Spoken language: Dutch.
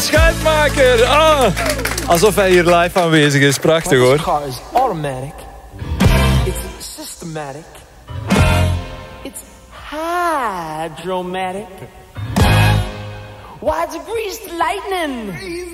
Scheidmaker. Ah, alsof hij hier live aanwezig is. Prachtig hoor. This car is automatic. It's systematic. It's hydromatic. Why, it's greased lightning.